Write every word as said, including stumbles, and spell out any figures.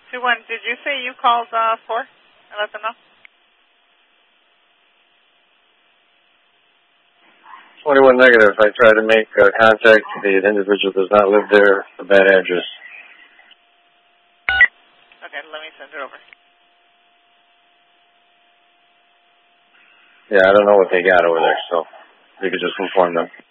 two one, did you say you called uh, four and let them know? twenty-one negative. I tried to make uh, contact. The individual does not live there. A bad address. Okay, let me send it over. Yeah, I don't know what they got over there, so you could just inform them.